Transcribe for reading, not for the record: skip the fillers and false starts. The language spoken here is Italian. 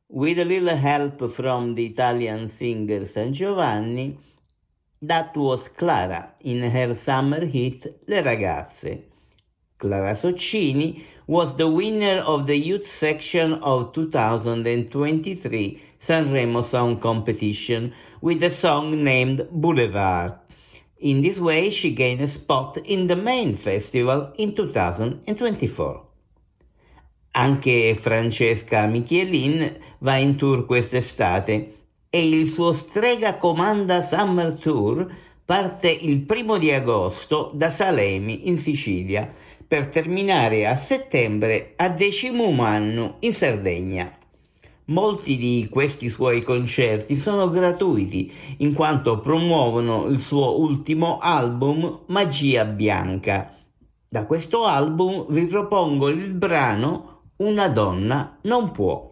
With a little help from the Italian singer San Giovanni, that was Clara in her summer hit Le Ragazze. Clara Soccini was the winner of the youth section of 2023 Sanremo Song Competition with a song named Boulevard. In this way, she gained a spot in the main festival in 2024. Anche Francesca Michelin va in tour quest'estate e il suo Strega Comanda Summer Tour parte il 1 agosto da Salemi in Sicilia per terminare a settembre a Decimomannu in Sardegna. Molti di questi suoi concerti sono gratuiti in quanto promuovono il suo ultimo album Magia Bianca. Da questo album vi propongo il brano Una donna non può.